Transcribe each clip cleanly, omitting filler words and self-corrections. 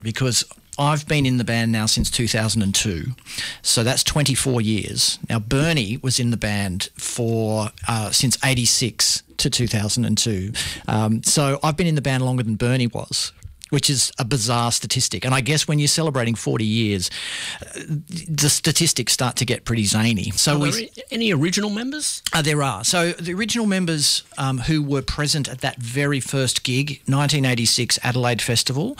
because I've been in the band now since 2002, so that's 24 years. Now, Bernie was in the band for since 86 to 2002. So I've been in the band longer than Bernie was, which is a bizarre statistic. And I guess when you're celebrating 40 years, the statistics start to get pretty zany. So are there any original members? There are. So the original members who were present at that very first gig, 1986 Adelaide Festival,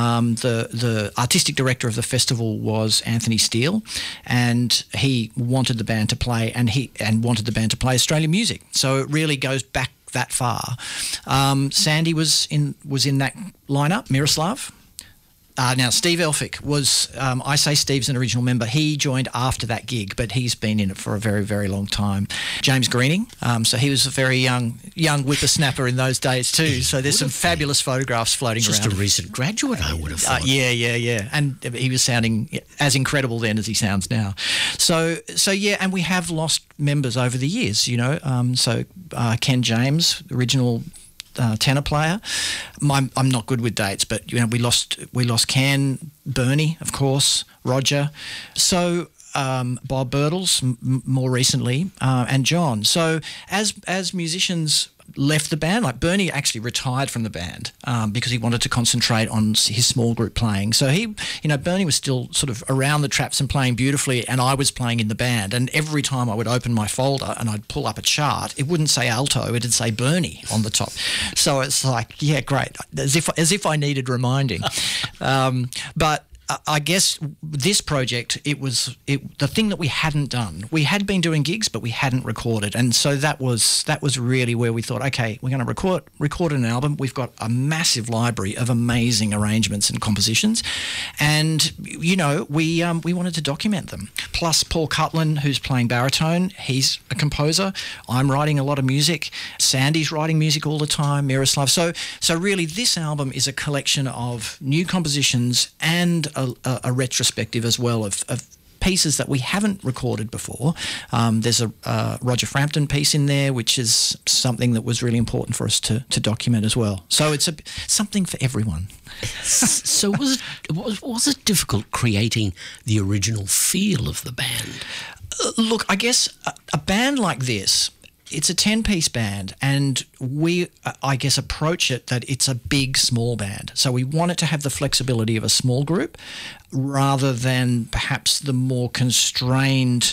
the artistic director of the festival was Anthony Steele, and he wanted the band to play, and wanted the band to play Australian music. So it really goes back that far. Sandy was in that lineup, Miroslav. Now, Steve Elphick was, I say Steve's an original member. He joined after that gig, but he's been in it for a very, very long time. James Greening, so he was a very young whippersnapper in those days too. So there's some fabulous photographs floating around. Just a recent graduate, I would have thought. Yeah. And he was sounding as incredible then as he sounds now. So yeah, and we have lost members over the years, you know. Ken James, original tenor player. I'm not good with dates, but you know, we lost Ken, Bernie, of course, Roger. So Bob Birtles more recently, and John. So as musicians left the band, like Bernie actually retired from the band because he wanted to concentrate on his small group playing. So Bernie was still sort of around the traps and playing beautifully, and I was playing in the band. And every time I would open my folder and I'd pull up a chart, it wouldn't say alto, it'd say Bernie on the top. So it's like, yeah, great, as if I needed reminding. But I guess this project, the thing that we hadn't done. We had been doing gigs, but we hadn't recorded, and so that was really where we thought, okay, we're going to record an album. We've got a massive library of amazing arrangements and compositions, and you know, we wanted to document them. Plus, Paul Cutlen, who's playing baritone, he's a composer. I'm writing a lot of music. Sandy's writing music all the time. Miroslav. So really, this album is a collection of new compositions and a retrospective as well of pieces that we haven't recorded before. There's a Roger Frampton piece in there, which is something that was really important for us to document as well. So it's something for everyone. So was it difficult creating the original feel of the band? Look, I guess a band like this, it's a 10-piece band, and we, I guess, approach it that it's a big, small band. So we want it to have the flexibility of a small group rather than perhaps the more constrained.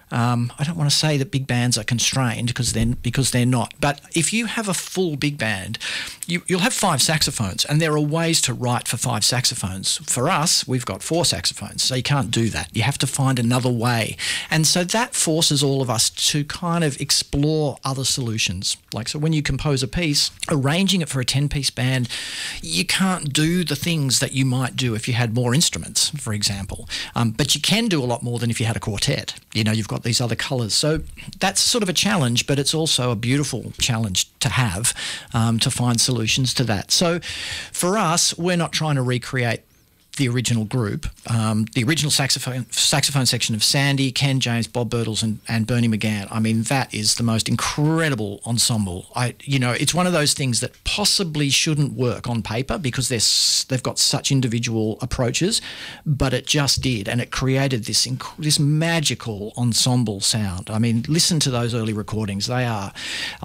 I don't want to say that big bands are constrained because they're not. But if you have a full big band, you'll have 5 saxophones, and there are ways to write for 5 saxophones. For us, we've got 4 saxophones, so you can't do that. You have to find another way. And so that forces all of us to kind of explore other solutions. Like, so when you compose a piece, arranging it for a 10-piece band, you can't do the things that you might do if you had more instruments, for example. But you can do a lot more than if you had a quartet. You know, you've got these other colours. So that's sort of a challenge, but it's also a beautiful challenge to have, to find solutions to that. So for us, we're not trying to recreate the original group, the original saxophone section of Sandy, Ken James, Bob Birtles and Bernie McGann. I mean, that is the most incredible ensemble. It's one of those things that possibly shouldn't work on paper because they've got such individual approaches, but it just did, and it created this magical ensemble sound. I mean, listen to those early recordings. They are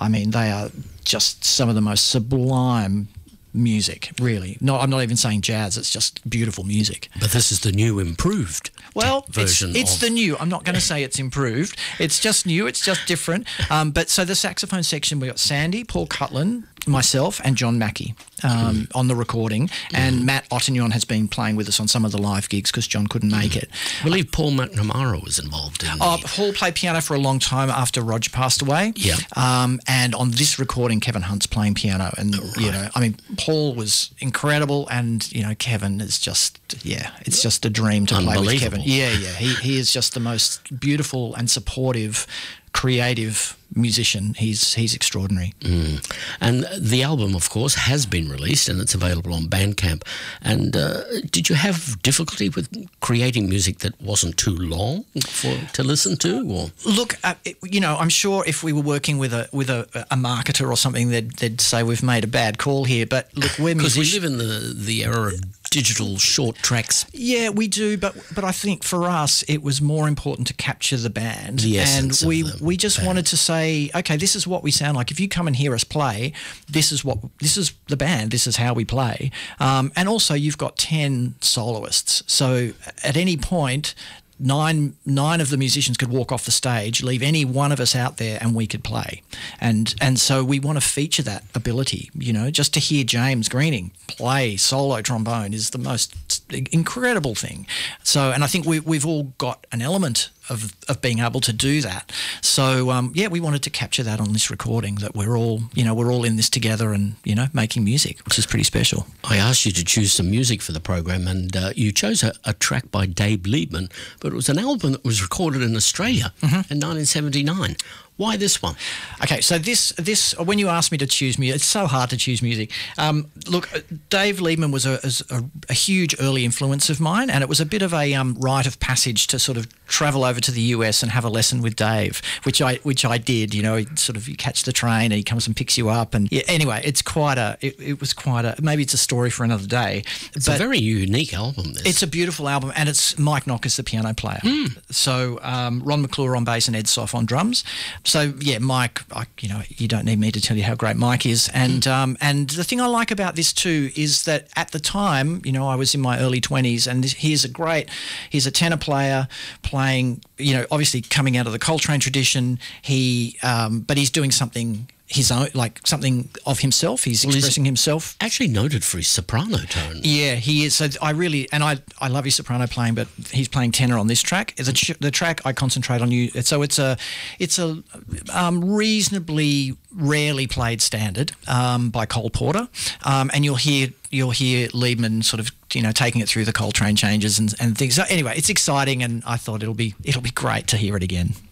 just some of the most sublime music, really. No, I'm not even saying jazz, it's just beautiful music. But this is the new improved version. It's the new. I'm not going to say it's improved. It's just new, it's just different. But so the saxophone section, we got Sandy, Paul Cutlen, myself and John Mackey on the recording, and Matt Ottignon has been playing with us on some of the live gigs because John couldn't make it. I believe Paul McNamara was involved in Paul played piano for a long time after Roger passed away. Yeah. And on this recording, Kevin Hunt's playing piano, and Paul was incredible, and Kevin is just it's just a dream to play with Kevin. Yeah. He is just the most beautiful and supportive, creative musician. He's extraordinary. And the album, of course, has been released and it's available on Bandcamp. And did you have difficulty with creating music that wasn't too long to listen to? Or? Look, I'm sure if we were working with a marketer or something, they'd say we've made a bad call here. But look, we're musicians. Because we live in the era of digital short tracks. Yeah, we do, but I think for us it was more important to capture the band, The and essence of the we just band. wanted to say, okay, this is what we sound like. If you come and hear us play, this is the band. This is how we play, and also you've got 10 soloists, so at any point, nine of the musicians could walk off the stage, leave any one of us out there, and we could play. And so we want to feature that ability, you know, just to hear James Greening play solo trombone is the most incredible thing. So, and I think we've all got an element of being able to do that. So, yeah, we wanted to capture that on this recording, that we're all in this together and, you know, making music, which is pretty special. I asked you to choose some music for the program, and you chose a track by Dave Liebman, but it was an album that was recorded in Australia in 1979. Why this one? Okay, so this when you asked me to choose music, it's so hard to choose music. Look, Dave Liebman was a huge early influence of mine, and it was a bit of a rite of passage to sort of travel over to the US and have a lesson with Dave, which I did. You know, you catch the train and he comes and picks you up, and yeah. Anyway, it was quite a maybe it's a story for another day. It's a very unique album. It's a beautiful album, and it's Mike Knockers, the piano player. So Ron McClure on bass and Ed Soff on drums. So yeah, Mike, you don't need me to tell you how great Mike is. And the thing I like about this too is that at the time, you know, I was in my early 20s, and he's a tenor player playing, you know, obviously coming out of the Coltrane tradition. But he's doing something his own, like something of himself. He's expressing himself. Actually noted for his soprano tone. Yeah, he is. So I love his soprano playing, but he's playing tenor on this track. The track I concentrate on you. So it's a reasonably rarely played standard by Cole Porter, and you'll hear Liebman sort of, you know, taking it through the Coltrane changes and things. So anyway, it's exciting, and I thought it'll be great to hear it again.